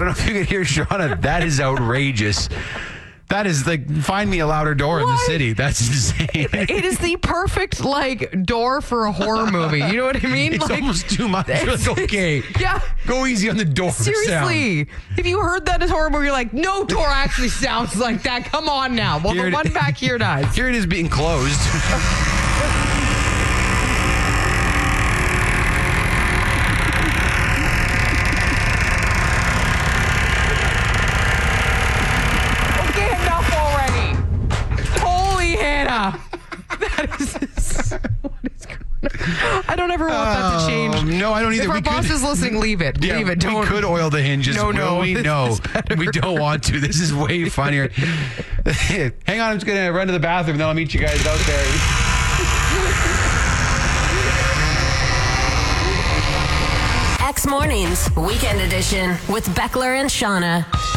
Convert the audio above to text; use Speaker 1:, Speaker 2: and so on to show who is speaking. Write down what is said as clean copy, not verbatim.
Speaker 1: don't know if you can hear Shauna. That is outrageous. That is like, find me a louder door in the city. That's insane.
Speaker 2: It is the perfect, door for a horror movie. You know what I mean?
Speaker 1: It's almost too much. Like, okay.
Speaker 2: Yeah.
Speaker 1: Go easy on the door
Speaker 2: Seriously.
Speaker 1: sound.
Speaker 2: If you heard that as horror movie, you're like, no door actually sounds like that. Come on now. Well, the one back here does.
Speaker 1: Here it is being closed.
Speaker 2: That is what is going on? I don't ever want that to change.
Speaker 1: No, I don't either.
Speaker 2: If our boss is listening, leave it.
Speaker 1: Yeah,
Speaker 2: leave it. Don't.
Speaker 1: We could oil the hinges.
Speaker 2: No.
Speaker 1: We don't want to. This is way funnier. Hang on, I'm just going to run to the bathroom, then I'll meet you guys out there.
Speaker 3: X Mornings, Weekend Edition with Beckler and Shauna.